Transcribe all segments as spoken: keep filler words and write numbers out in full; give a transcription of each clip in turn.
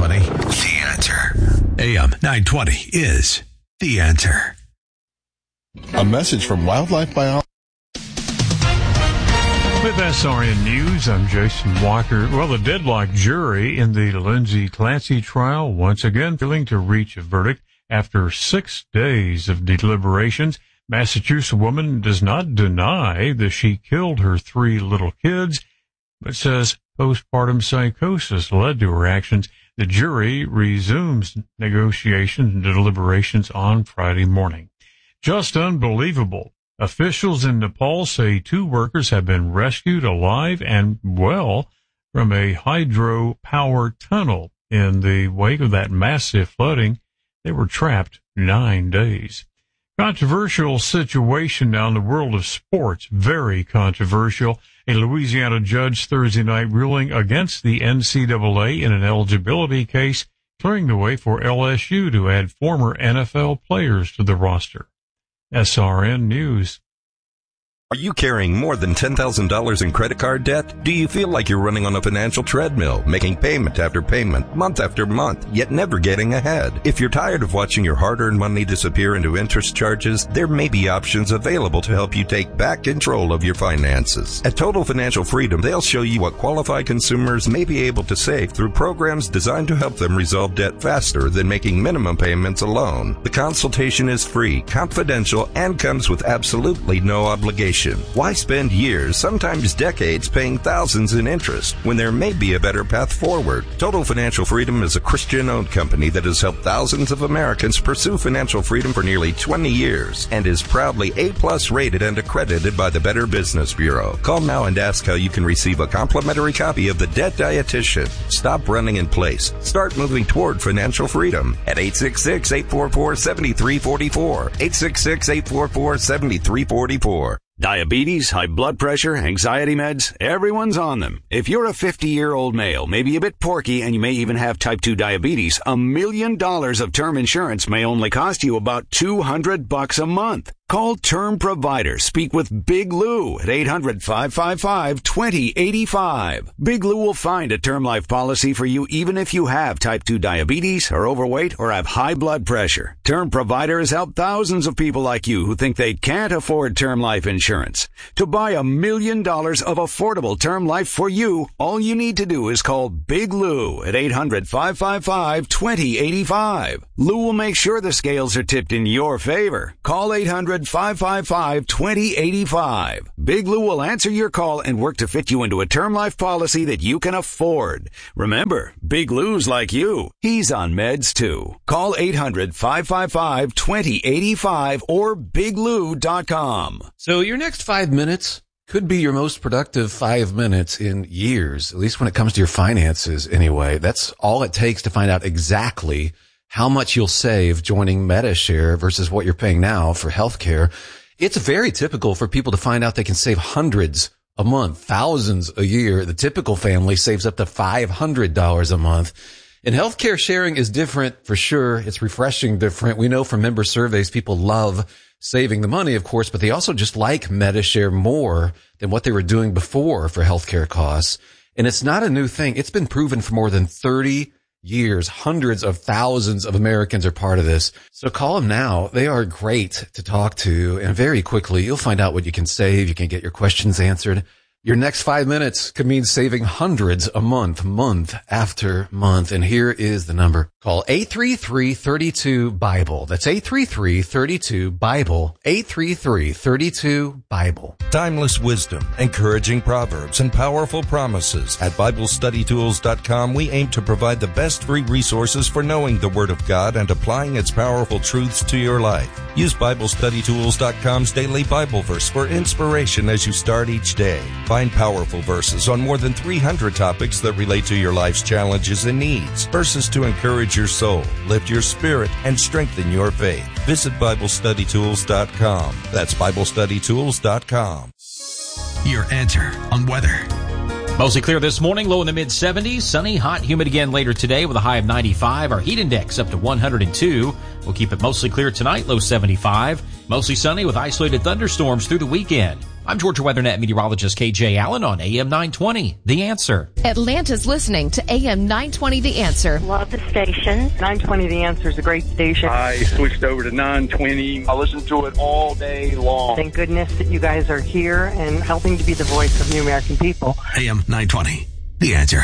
twenty, The Answer. A M nine twenty is The Answer. A message from Wildlife Biology. With S R N News, I'm Jason Walker. Well, the deadlocked jury in the Lindsay Clancy trial once again failing to reach a verdict after six days of deliberations. Massachusetts woman does not deny that she killed her three little kids, but says postpartum psychosis led to her actions. The jury resumes negotiations and deliberations on Friday morning. Just unbelievable. Officials in Nepal say two workers have been rescued alive and well from a hydropower tunnel in the wake of that massive flooding. They were trapped nine days. Controversial situation now in the world of sports. Very controversial. A Louisiana judge Thursday night ruling against the N C double A in an eligibility case, clearing the way for L S U to add former N F L players to the roster. S R N News. Are you carrying more than ten thousand dollars in credit card debt? Do you feel like you're running on a financial treadmill, making payment after payment, month after month, yet never getting ahead? If you're tired of watching your hard-earned money disappear into interest charges, there may be options available to help you take back control of your finances. At Total Financial Freedom, they'll show you what qualified consumers may be able to save through programs designed to help them resolve debt faster than making minimum payments alone. The consultation is free, confidential, and comes with absolutely no obligation. Why spend years, sometimes decades, paying thousands in interest when there may be a better path forward? Total Financial Freedom is a Christian-owned company that has helped thousands of Americans pursue financial freedom for nearly twenty years and is proudly A-plus rated and accredited by the Better Business Bureau. Call now and ask how you can receive a complimentary copy of The Debt Dietitian. Stop running in place. Start moving toward financial freedom at eight six six, eight four four, seven three four four, eight six six, eight four four, seven three four four. Diabetes, high blood pressure, anxiety meds, everyone's on them. If you're a fifty-year-old male, maybe a bit porky, and you may even have type two diabetes, a million dollars of term insurance may only cost you about two hundred bucks a month. Call Term Provider. Speak with Big Lou at eight hundred, five five five, two zero eight five. Big Lou will find a term life policy for you even if you have type two diabetes, are overweight, or have high blood pressure. Term Provider has helped thousands of people like you who think they can't afford term life insurance. To buy a million dollars of affordable term life for you, all you need to do is call Big Lou at eight hundred, five five five, two zero eight five. Lou will make sure the scales are tipped in your favor. Call eight hundred, five five five, two zero eight five. Big Lou will answer your call and work to fit you into a term life policy that you can afford. Remember, Big Lou's like you. He's on meds too. Call eight hundred, five five five, two zero eight five or big lou dot com. So your next five minutes could be your most productive five minutes in years, at least when it comes to your finances anyway. That's all it takes to find out exactly how much you'll save joining MediShare versus what you're paying now for healthcare. It's very typical for people to find out they can save hundreds a month, thousands a year. The typical family saves up to five hundred dollars a month. And healthcare sharing is different for sure. It's refreshing different. We know from member surveys, people love saving the money, of course, but they also just like MediShare more than what they were doing before for healthcare costs. And it's not a new thing. It's been proven for more than thirty years. Hundreds of thousands of Americans are part of this. So call them now. They are great to talk to. And very quickly, you'll find out what you can save. You can get your questions answered. Your next five minutes could mean saving hundreds a month, month after month. And here is the number. Call eight three three, three two, Bible. That's eight three three, three two, Bible. eight three three, three two, Bible. Timeless wisdom, encouraging proverbs, and powerful promises. At Bible Study Tools dot com, we aim to provide the best free resources for knowing the Word of God and applying its powerful truths to your life. Use Bible Study Tools dot com's daily Bible verse for inspiration as you start each day. Find powerful verses on more than three hundred topics that relate to your life's challenges and needs. Verses to encourage your soul, lift your spirit, and strengthen your faith. Visit Bible Study Tools dot com. That's Bible Study Tools dot com. Your answer on weather. Mostly clear this morning, low in the mid seventies. Sunny, hot, humid again later today with a high of ninety-five. Our heat index up to one hundred two. We'll keep it mostly clear tonight, low seventy-five. Mostly sunny with isolated thunderstorms through the weekend. I'm Georgia WeatherNet meteorologist K J Allen on A M nine twenty, The Answer. Atlanta's listening to A M nine twenty, The Answer. Love the station. nine twenty The Answer is a great station. I switched over to nine twenty. I listen to it all day long. Thank goodness that you guys are here and helping to be the voice of the American people. A M nine twenty, The Answer.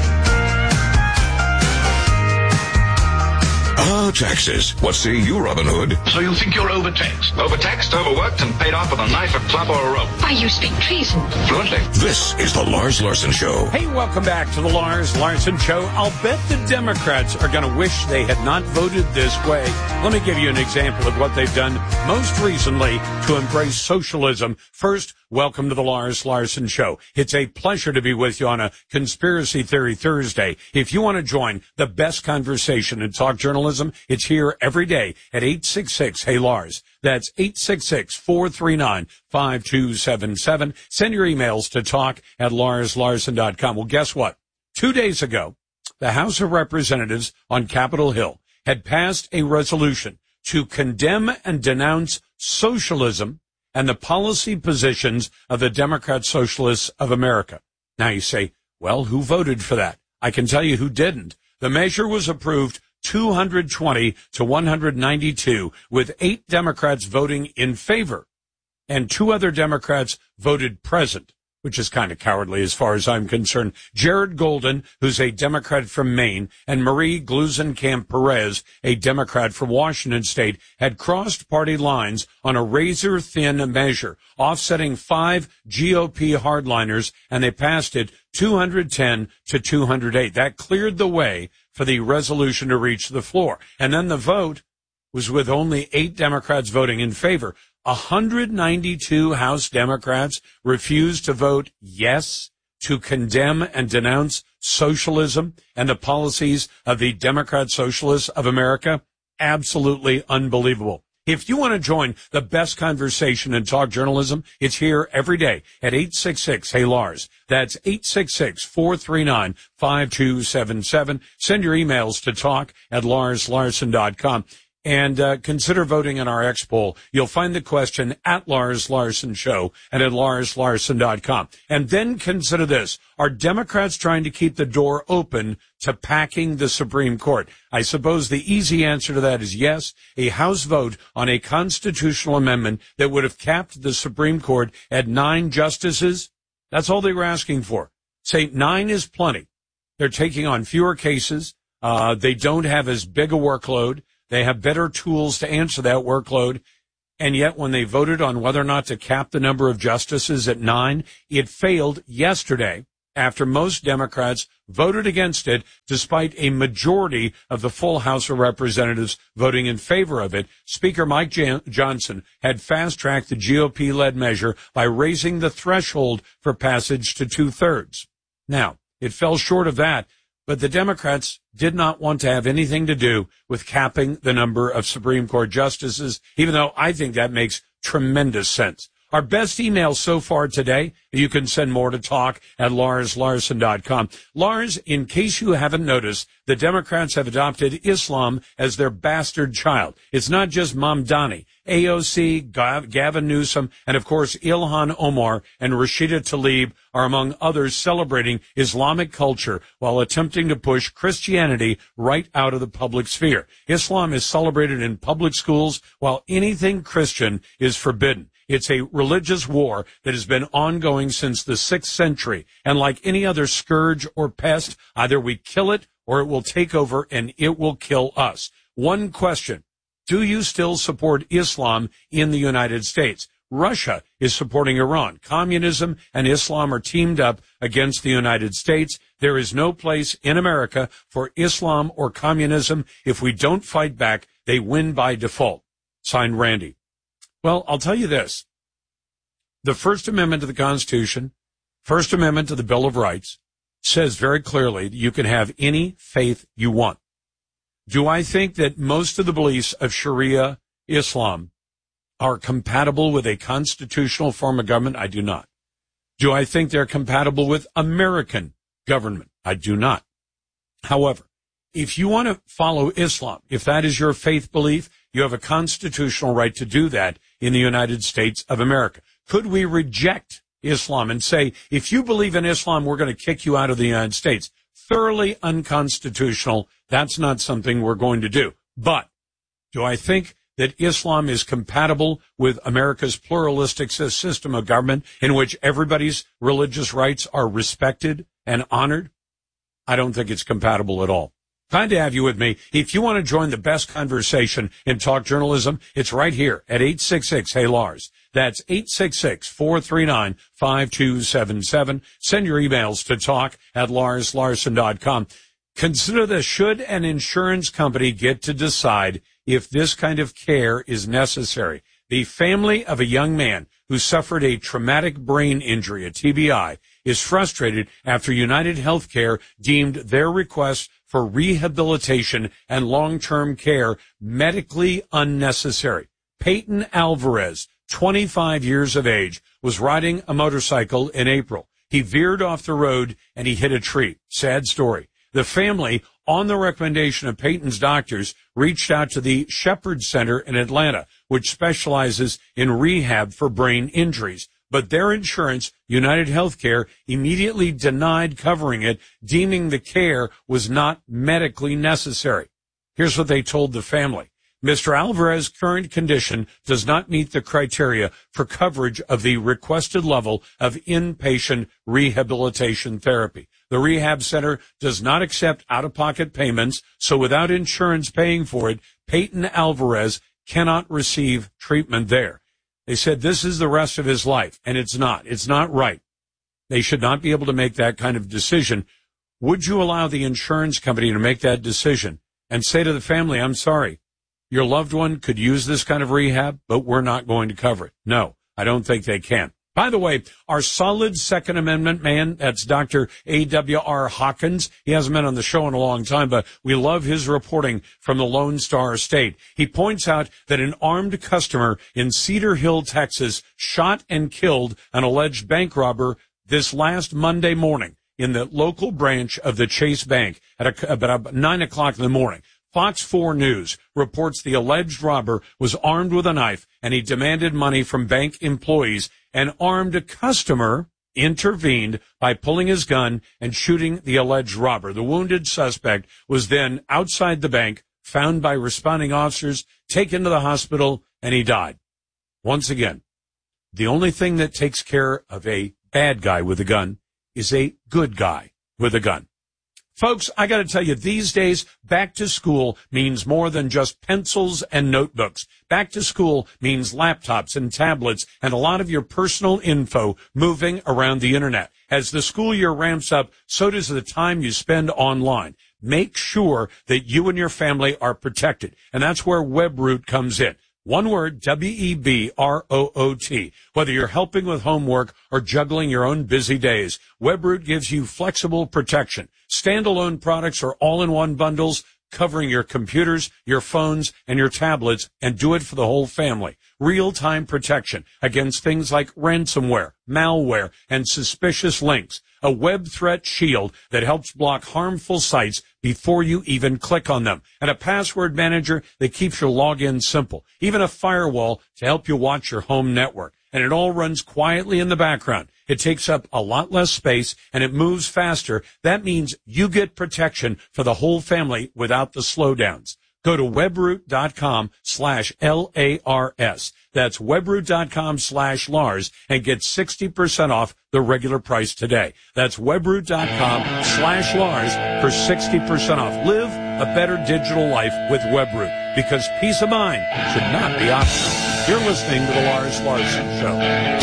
Ah, taxes. What say you, Robin Hood? So you think you're overtaxed? Overtaxed, overworked, and paid off with a knife, a club, or a rope? Why, you speak treason. Fluently. This is the Lars Larson Show. Hey, welcome back to the Lars Larson Show. I'll bet the Democrats are going to wish they had not voted this way. Let me give you an example of what they've done most recently to embrace socialism. First, welcome to the Lars Larson Show. It's a pleasure to be with you on a Conspiracy Theory Thursday. If you want to join the best conversation in talk journalism, it's here every day at eight six six, hey Lars. That's eight six six, four three nine, five two seven seven. Send your emails to talk at lars larson dot com. Well, guess what? Two days ago, the House of Representatives on Capitol Hill had passed a resolution to condemn and denounce socialism and the policy positions of the Democrat Socialists of America. Now you say, well, who voted for that? I can tell you who didn't. The measure was approved two hundred twenty to one hundred ninety-two, with eight Democrats voting in favor and two other Democrats voted present, which is kind of cowardly as far as I'm concerned. Jared Golden, who's a Democrat from Maine, and Marie Gluesenkamp-Perez, a Democrat from Washington State, had crossed party lines on a razor-thin measure, offsetting five G O P hardliners, and they passed it two hundred ten to two hundred eight. That cleared the way for the resolution to reach the floor. And then the vote was with only eight Democrats voting in favor. one hundred ninety-two House Democrats refused to vote yes to condemn and denounce socialism and the policies of the Democrat Socialists of America. Absolutely unbelievable. If you want to join the best conversation in talk journalism, it's here every day at eight six six, hey Lars. That's eight six six, four three nine, five two seven seven. Send your emails to talk at lars larson dot com. And uh, consider voting in our X poll. You'll find the question at Lars Larson Show and at lars larson dot com. And then consider this. Are Democrats trying to keep the door open to packing the Supreme Court? I suppose the easy answer to that is yes. A House vote on a constitutional amendment that would have capped the Supreme Court at nine justices, that's all they were asking for. Say nine is plenty. They're taking on fewer cases. Uh, they don't have as big a workload. They have better tools to answer that workload. And yet when they voted on whether or not to cap the number of justices at nine, it failed yesterday after most Democrats voted against it, despite a majority of the full House of Representatives voting in favor of it. Speaker Mike Jan- Johnson had fast-tracked the G O P-led measure by raising the threshold for passage to two-thirds. Now, it fell short of that. But the Democrats did not want to have anything to do with capping the number of Supreme Court justices, even though I think that makes tremendous sense. Our best email so far today, you can send more to talk at lars larson dot com. Lars, in case you haven't noticed, the Democrats have adopted Islam as their bastard child. It's not just Mamdani. A O C, Gavin Newsom, and of course Ilhan Omar and Rashida Tlaib are among others celebrating Islamic culture while attempting to push Christianity right out of the public sphere. Islam is celebrated in public schools while anything Christian is forbidden. It's a religious war that has been ongoing since the sixth century. And like any other scourge or pest, either we kill it or it will take over and it will kill us. One question. Do you still support Islam in the United States? Russia is supporting Iran. Communism and Islam are teamed up against the United States. There is no place in America for Islam or communism. If we don't fight back, they win by default. Signed, Randy. Well, I'll tell you this. The First Amendment to the Constitution, First Amendment to the Bill of Rights, says very clearly that you can have any faith you want. Do I think that most of the beliefs of Sharia Islam are compatible with a constitutional form of government? I do not. Do I think they're compatible with American government? I do not. However, if you want to follow Islam, if that is your faith belief, you have a constitutional right to do that in the United States of America? Could we reject Islam and say, if you believe in Islam, we're going to kick you out of the United States? Thoroughly unconstitutional. That's not something we're going to do. But do I think that Islam is compatible with America's pluralistic system of government in which everybody's religious rights are respected and honored? I don't think it's compatible at all. Glad to have you with me. If you want to join the best conversation in talk journalism, it's right here at eight six six, hey Lars. That's eight six six, four three nine, five two seven seven. Send your emails to talk at lars larson dot com. Consider this: should an insurance company get to decide if this kind of care is necessary? The family of a young man who suffered a traumatic brain injury, a T B I, is frustrated after United Healthcare deemed their request for rehabilitation and long-term care medically unnecessary. Peyton Alvarez, twenty-five years of age, was riding a motorcycle in April. He veered off the road and he hit a tree. Sad story. The family, on the recommendation of Peyton's doctors, reached out to the Shepherd Center in Atlanta, which specializes in rehab for brain injuries. But their insurance, United Healthcare, immediately denied covering it, deeming the care was not medically necessary. Here's what they told the family. Mister Alvarez's current condition does not meet the criteria for coverage of the requested level of inpatient rehabilitation therapy. The rehab center does not accept out-of-pocket payments, so without insurance paying for it, Peyton Alvarez cannot receive treatment there. They said this is the rest of his life, and it's not. It's not right. They should not be able to make that kind of decision. Would you allow the insurance company to make that decision and say to the family, I'm sorry, your loved one could use this kind of rehab, but we're not going to cover it? No, I don't think they can. By the way, our solid Second Amendment man, that's Doctor A W R Hawkins. He hasn't been on the show in a long time, but we love his reporting from the Lone Star State. He points out that an armed customer in Cedar Hill, Texas, shot and killed an alleged bank robber this last Monday morning in the local branch of the Chase Bank at a, about nine o'clock in the morning. Fox four News reports the alleged robber was armed with a knife and he demanded money from bank employees. An armed customer intervened by pulling his gun and shooting the alleged robber. The wounded suspect was then outside the bank, found by responding officers, taken to the hospital, and he died. Once again, the only thing that takes care of a bad guy with a gun is a good guy with a gun. Folks, I got to tell you, these days, back to school means more than just pencils and notebooks. Back to school means laptops and tablets and a lot of your personal info moving around the internet. As the school year ramps up, so does the time you spend online. Make sure that you and your family are protected, and that's where Webroot comes in. One word, W E B R O O T. Whether you're helping with homework or juggling your own busy days, Webroot gives you flexible protection. Standalone products are all-in-one bundles covering your computers, your phones, and your tablets, and do it for the whole family. Real-time protection against things like ransomware, malware, and suspicious links. A web threat shield that helps block harmful sites before you even click on them. And a password manager that keeps your login simple. Even a firewall to help you watch your home network. And it all runs quietly in the background. It takes up a lot less space and it moves faster. That means you get protection for the whole family without the slowdowns. Go to webroot.com slash L-A-R-S. That's webroot.com slash Lars and get sixty percent off the regular price today. That's webroot.com slash Lars for sixty percent off. Live a better digital life with Webroot, because peace of mind should not be optional. You're listening to The Lars Larson Show.